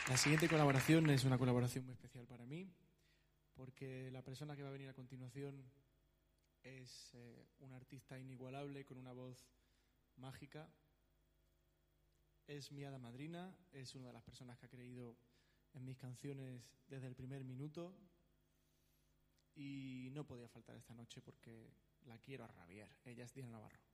La siguiente colaboración es una colaboración muy especial para mí, porque la persona que va a venir a continuación es un artista inigualable con una voz mágica. Es mi hada madrina, es una de las personas que ha creído en mis canciones desde el primer minuto y no podía faltar esta noche porque la quiero a rabiar. Ella es Diana Navarro.